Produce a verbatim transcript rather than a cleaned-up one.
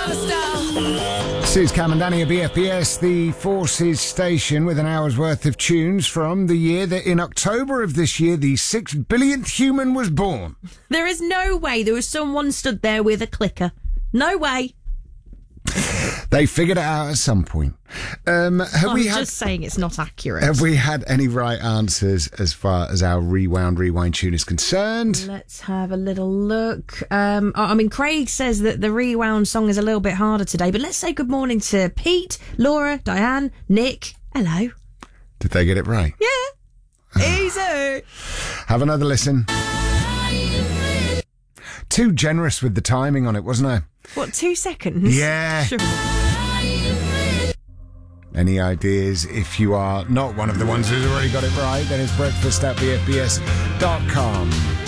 This is Cam and Danny at B F B S, the Forces station, with an hour's worth of tunes from the year that in October of this year, the six billionth human was born. There is no way there was someone stood there with a clicker. No way. They figured it out at some point. Um, have I'm we had, just saying it's not accurate. Have we had any right answers as far as our rewound rewind tune is concerned? Let's have a little look. Um, I mean, Craig says that the rewound song is a little bit harder today, but let's say good morning to Pete, Laura, Diane, Nick. Hello. Did they get it right? Yeah. Easy. Have another listen. Too generous with the timing on it, wasn't I? What, two seconds? Yeah. Sure. Any ideas? If you are not one of the ones who's already got it right, then it's breakfast at b f b s dot com.